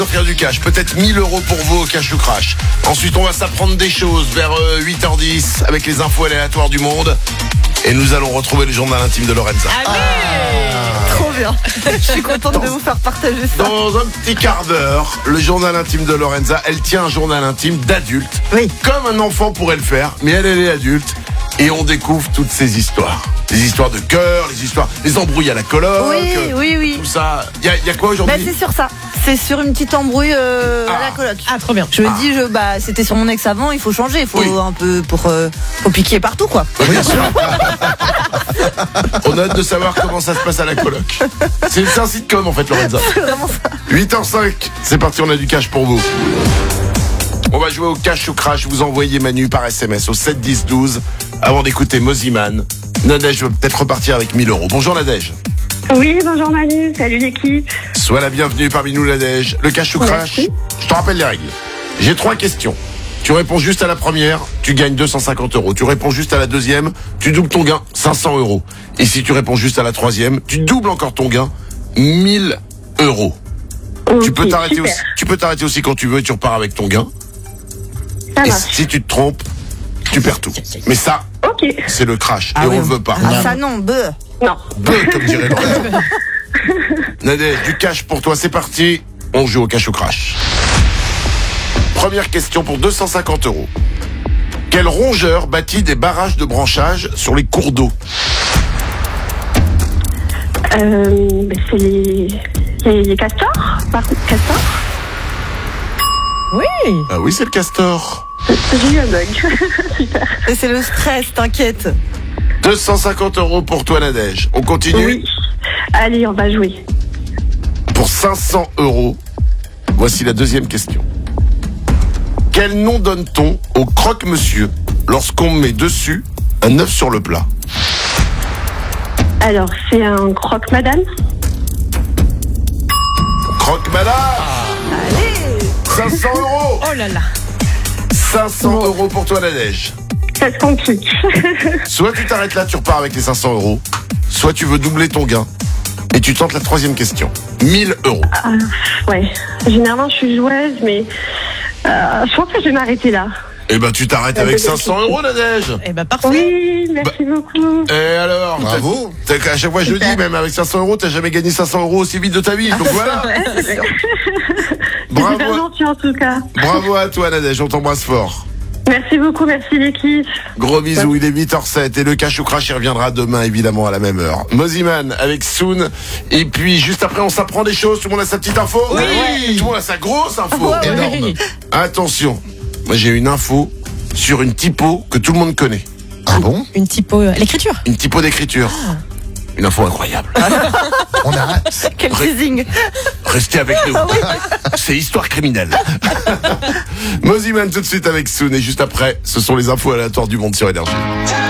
Offrir du cash, peut-être 1000 € pour vous au Cash ou Crash. Ensuite, on va s'apprendre des choses vers 8h10 avec les infos aléatoires du monde. Et nous allons retrouver le journal intime de Lorenza. Trop bien. Je suis contente de vous faire partager ça. Dans un petit quart d'heure, le journal intime de Lorenza, elle tient un journal intime d'adulte. Oui. Comme un enfant pourrait le faire, mais elle est adulte. Et on découvre toutes ces histoires. Les histoires de cœur, les embrouilles à la coloc. Oui. Tout ça. Il y a quoi aujourd'hui? C'est sur ça. C'est sur une petite embrouille à la coloc. Ah, trop bien. Je me dis, c'était sur mon ex avant, il faut changer. Il faut un peu faut piquer partout, quoi. Bien sûr. On a hâte de savoir comment ça se passe à la coloc. C'est un sitcom en fait, Lorenza. C'est vraiment ça. 8h05, c'est parti, on a du cash pour vous. On va jouer au Cash ou Crash. Vous envoyez Manu par SMS au 7 10 12 avant d'écouter Moziman. Nadège va peut-être repartir avec 1000 €. Bonjour Nadège. Oui, bonjour Manu, salut l'équipe. Sois la bienvenue parmi nous Nadège. Le Cash ou Crash, Merci. je te rappelle les règles. J'ai 3 questions. Tu réponds juste à la première, tu gagnes 250 €. Tu réponds juste à la deuxième, tu doubles ton gain, 500 €. Et si tu réponds juste à la troisième, tu doubles encore ton gain, 1000 €. Ok, Tu peux t'arrêter super. aussi quand tu veux et tu repars avec ton gain. Ça Et marche. si tu te trompes, tu perds tout. Mais ça, Ok, c'est le crash. Et on le veut pas. Ah, ça non, non. Comme dirait Lorenza. Nadège, du cash pour toi, c'est parti. On joue au Cash ou Crash. Première question pour 250 €. Quel rongeur bâtit des barrages de branchage sur les cours d'eau? C'est les castors, castors. Oui. Ah oui, c'est le castor. J'ai eu un bug. Super. Et c'est le stress, t'inquiète. 250 € pour toi, Nadège. On continue. Oui. Allez, on va jouer. Pour 500 €, voici la deuxième question. Quel nom donne-t-on au croque-monsieur lorsqu'on met dessus un œuf sur le plat? Alors, c'est un croque-madame. Croque-madame. Allez. 500 €. Oh là là. 500 € pour toi, Nadège. Ça se complique. Soit tu t'arrêtes là, tu repars avec les 500 €, soit tu veux doubler ton gain et tu tentes la troisième question. 1000 €. Ouais. Généralement, je suis joueuse, mais je pense que je vais m'arrêter là. Eh ben, tu t'arrêtes avec 500 €, Nadège. Eh ben parfait. Oui, merci beaucoup. Et alors, Bravo. à chaque fois je le dis, même avec 500 €, t'as jamais gagné 500 € aussi vite de ta vie. Donc voilà. C'est super Bravo, gentil en tout cas. bravo à toi, Nadège. On t'embrasse fort. Merci beaucoup, merci l'équipe. Gros bisous, il est 8h07 et le Cash ou Crash il reviendra demain évidemment à la même heure. Moziman avec Soon et puis juste après on s'apprend des choses, tout le monde a sa petite info. Oui. Tout le monde a sa grosse info. Ouais, Énorme. oui. Attention, moi j'ai une info sur une typo que tout le monde connaît. Ah bon? Une typo. L'écriture. Une typo d'écriture. Une info incroyable. On arrête. Quel teasing. Restez avec nous. C'est histoire criminelle. Moziman tout de suite avec Soon et juste après, ce sont les infos aléatoires du monde sur Énergie.